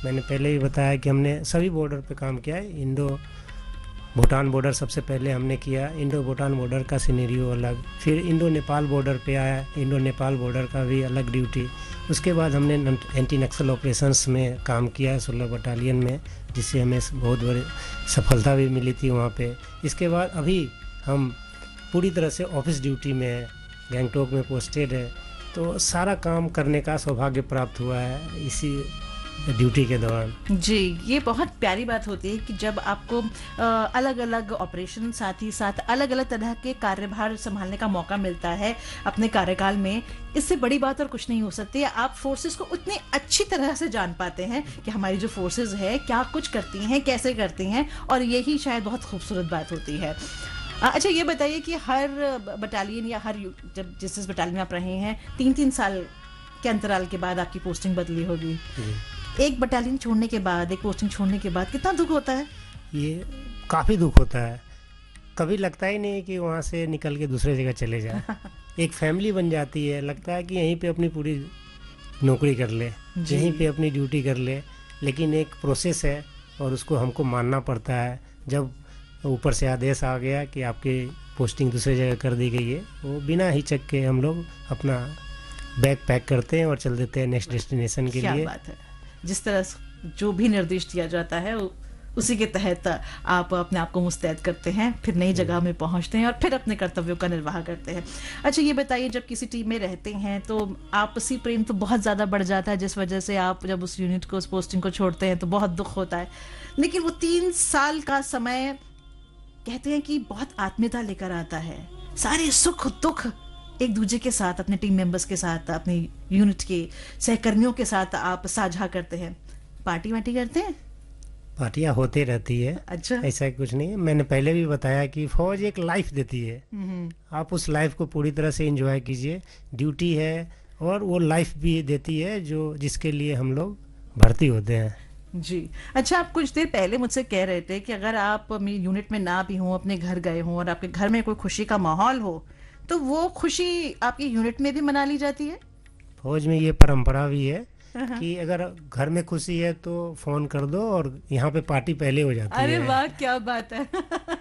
मैंने पहले ही बताया कि हमने सभी बॉर्डर पे काम किया है। इंडो भूटान बॉर्डर सबसे पहले हमने किया, इंडो भूटान बॉर्डर का सिनेरियो अलग, फिर इंडो नेपाल बॉर्डर पे आया, इंडो नेपाल बॉर्डर का भी अलग ड्यूटी। उसके बाद हमने एंटी नक्सल ऑपरेशंस में काम किया 16 बटालियन में, जिससे हमें बहुत बड़ी सफलता भी मिली थी वहाँ पे। इसके बाद अभी हम पूरी तरह से ऑफिस ड्यूटी में है, गैंगटॉक में पोस्टेड है, तो सारा काम करने का सौभाग्य प्राप्त हुआ है इसी ड्यूटी के दौरान। जी, ये बहुत प्यारी बात होती है कि जब आपको अलग अलग ऑपरेशन, साथ ही साथ अलग अलग तरह के कार्यभार संभालने का मौका मिलता है अपने कार्यकाल में। इससे बड़ी बात और कुछ नहीं हो सकती है। आप फोर्सेस को उतनी अच्छी तरह से जान पाते हैं कि हमारी जो फोर्सेस है क्या कुछ करती हैं, कैसे करती हैं, और यही शायद बहुत खूबसूरत बात होती है। अच्छा, ये बताइए कि हर बटालियन या जब जिस बटालियन में आप रहे हैं, 3-3 साल के अंतराल के बाद आपकी पोस्टिंग बदली होगी। एक बटालियन छोड़ने के बाद, एक पोस्टिंग छोड़ने के बाद कितना दुख होता है? ये काफ़ी दुख होता है। कभी लगता ही नहीं कि वहाँ से निकल के दूसरे जगह चले जाए। एक फैमिली बन जाती है, लगता है कि यहीं पे अपनी पूरी नौकरी कर ले, यहीं पे अपनी ड्यूटी कर ले, लेकिन एक प्रोसेस है और उसको हमको मानना पड़ता है। जब ऊपर से आदेश आ गया कि आपकी पोस्टिंग दूसरी जगह कर दी गई है, वो बिना हिचक के हम लोग अपना बैग पैक करते हैं और चल देते हैं नेक्स्ट डेस्टिनेशन के लिए। क्या बात है! जिस तरह जो भी निर्देश दिया जाता है उसी के तहत आप अपने आप को मुस्तैद करते हैं, फिर नई जगह में पहुंचते हैं और फिर अपने कर्तव्यों का निर्वाह करते हैं। अच्छा, ये बताइए, जब किसी टीम में रहते हैं तो आपसी प्रेम तो बहुत ज़्यादा बढ़ जाता है, जिस वजह से आप जब उस यूनिट को, उस पोस्टिंग को छोड़ते हैं तो बहुत दुख होता है। लेकिन वो 3 साल का समय कहते हैं कि बहुत आत्मीयता लेकर आता है। सारे सुख दुख एक दूसरे के साथ, अपने टीम मेंबर्स के साथ, अपने यूनिट के सहकर्मियों के साथ आप साझा करते हैं। पार्टी वार्टी करते हैं? पार्टियां होते रहती है। अच्छा, ऐसा कुछ नहीं है। मैंने पहले भी बताया कि फौज एक लाइफ देती है, आप उस लाइफ को पूरी तरह से एंजॉय कीजिए। ड्यूटी है और वो लाइफ भी देती है जो जिसके लिए हम लोग भर्ती होते हैं। जी। अच्छा, आप कुछ देर पहले मुझसे कह रहे थे कि अगर आप मेरी यूनिट में ना भी हों, अपने घर गए हों और आपके घर में कोई खुशी का माहौल हो, तो वो खुशी आपकी यूनिट में भी मना ली जाती है? फौज में ये परंपरा भी है कि अगर घर में खुशी है तो फोन कर दो और यहाँ पे पार्टी पहले हो जाती है। अरे वाह, क्या बात है!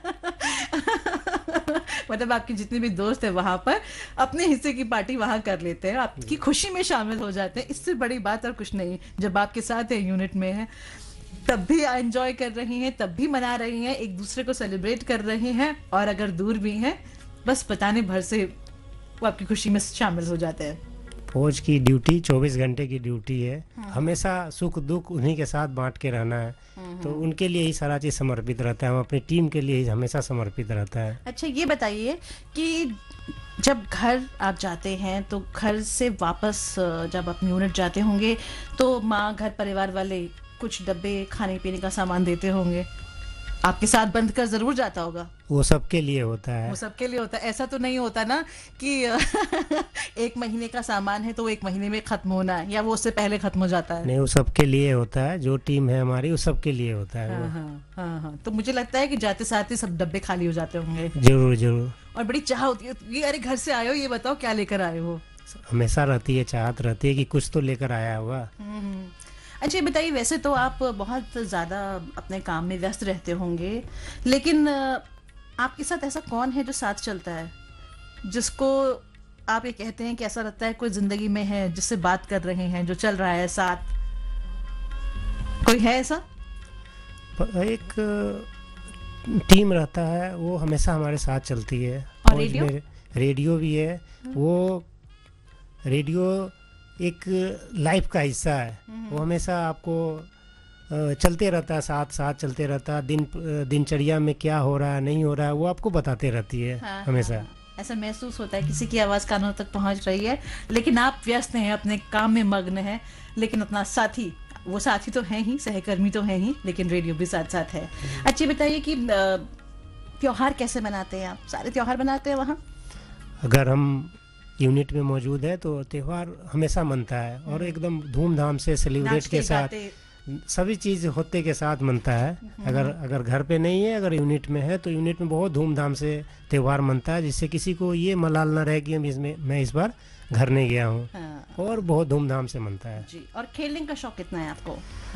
मतलब आपके जितने भी दोस्त हैं वहां पर अपने हिस्से की पार्टी वहां कर लेते हैं, आपकी खुशी में शामिल हो जाते हैं। इससे बड़ी बात और कुछ नहीं। जब आपके साथ है, यूनिट में है, तब भी एंजॉय कर रही हैं, तब भी मना रही हैं, एक दूसरे को सेलिब्रेट कर रही हैं, और अगर दूर भी हैं, बस बताने भर से वो आपकी खुशी में शामिल हो जाते हैं। फौज की ड्यूटी 24 घंटे की ड्यूटी है। हमेशा सुख दुख उन्हीं के साथ बांट के रहना है, तो उनके लिए ही सारा चीज़ समर्पित रहता है। हम अपनी टीम के लिए ही हमेशा समर्पित रहता है। अच्छा, ये बताइए कि जब घर आप जाते हैं तो घर से वापस जब अपनी यूनिट जाते होंगे तो माँ, घर परिवार वाले कुछ डब्बे खाने पीने का सामान देते होंगे, आपके साथ बंद कर जरूर जाता होगा। वो सबके लिए होता है। वो सबके लिए होता है। ऐसा तो नहीं होता ना कि 1 महीने का सामान है तो 1 महीने में खत्म होना है, या वो उससे पहले खत्म हो जाता है? नहीं, वो सबके लिए होता है। जो टीम है हमारी, वो सबके लिए होता है। हाँ। तो मुझे लगता है कि जाते साथ ही सब डब्बे खाली हो जाते होंगे। जरूर जरूर। और बड़ी चाह होती है कि अरे घर से आए हो, ये बताओ क्या लेकर आए हो। हमेशा रहती है, चाहत रहती है कि कुछ तो लेकर आया होगा। अच्छा, ये बताइए, वैसे तो आप बहुत ज़्यादा अपने काम में व्यस्त रहते होंगे, लेकिन आपके साथ ऐसा कौन है जो साथ चलता है, जिसको आप ये कहते हैं कि ऐसा लगता है कोई जिंदगी में है, जिससे बात कर रहे हैं, जो चल रहा है साथ? कोई है ऐसा? एक टीम रहता है, वो हमेशा हमारे साथ चलती है। और रेडियो? रेडियो भी है। वो रेडियो एक लाइफ का हिस्सा है। वो हमेशा आपको चलते रहता है, साथ चलते रहता है। दिनचर्या में क्या हो रहा है, नहीं हो रहा है, वो आपको बताते रहती है। हमेशा ऐसा महसूस होता है किसी की आवाज़ कानों तक पहुंच रही है, लेकिन आप व्यस्त हैं, अपने काम में मग्न हैं, लेकिन अपना साथी, वो साथी तो हैं ही, सहकर्मी तो हैं ही, लेकिन रेडियो भी साथ साथ है। अच्छा, बताइए कि त्योहार कैसे मनाते हैं आप? सारे त्योहार मनाते हैं वहाँ? अगर हम यूनिट में मौजूद है तो त्यौहार हमेशा मनता है, और एकदम धूमधाम से सेलिब्रेट के साथ सभी चीज़ होते के साथ मनता है। अगर घर पे नहीं है, अगर यूनिट में है, तो यूनिट में बहुत धूमधाम से त्यौहार मनता है, जिससे किसी को ये मलाल ना रहे कि मैं इस बार घर नहीं गया हूँ। और बहुत धूमधाम से मनता है। जी। और खेलने का शौक कितना है आपको?